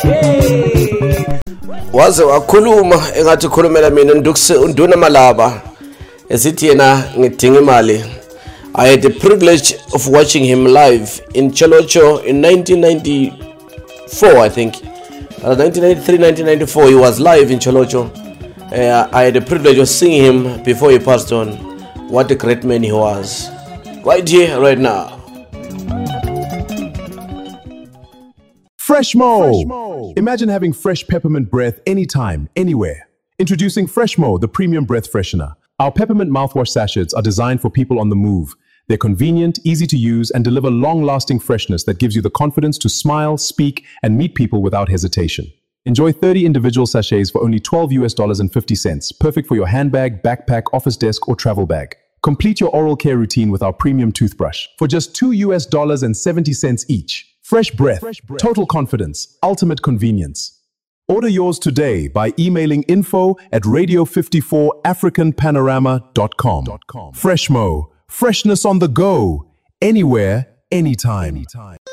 waze wakhuluma engathi ukhulumela mina unduna malaba esithi yena ngidinga imali. I had the privilege of watching him live in Cholocho in 1994, I think. 1993, 1994, he was live in Cholocho. I had the privilege of seeing him before he passed on. What a great man he was. Right here, right now. Freshmo! Imagine having fresh peppermint breath anytime, anywhere. Introducing Freshmo, the premium breath freshener. Our peppermint mouthwash sachets are designed for people on the move. They're convenient, easy to use, and deliver long-lasting freshness that gives you the confidence to smile, speak, and meet people without hesitation. Enjoy 30 individual sachets for only $12.50, perfect for your handbag, backpack, office desk, or travel bag. Complete your oral care routine with our premium toothbrush for just $2.70 each. Fresh breath, total confidence, ultimate convenience. Order yours today by emailing info@radio54africanpanorama.com. Freshmo, freshness on the go, anywhere, anytime.